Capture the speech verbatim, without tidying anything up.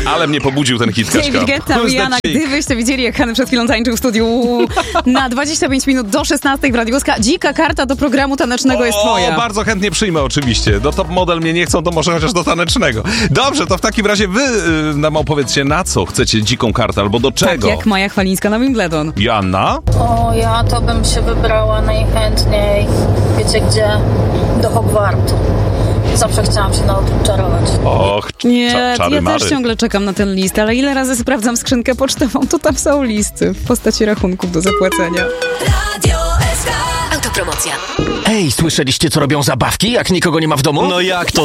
Ale mnie pobudził ten hit, Kaśka. David Guetta, Who's Rihanna, that chick? gdybyście widzieli, jak Hany przed chwilą tańczył w studiu na dwadzieścia pięć minut do szesnastej w Radiu S K. Dzika karta do programu tanecznego jest twoja. O, bardzo chętnie przyjmę oczywiście. Do top model mnie nie chcą, to może chociaż do tanecznego. Dobrze, to w takim razie wy y, nam opowiedzcie, na co chcecie dziką kartę, albo do czego? Tak jak Maja Chwalińska na Wimbledon. Joanna? O, ja to bym się wybrała najchętniej, wiecie gdzie? Do Hogwartu. Zawsze chciałam się nauczyć czarować. Och, Nie, cza- czary ja mary. też ciągle czekam na ten list, ale ile razy sprawdzam skrzynkę pocztową, to tam są listy w postaci rachunków do zapłacenia. Radio S K. Autopromocja. Ej, słyszeliście, co robią zabawki, jak nikogo nie ma w domu? No jak to?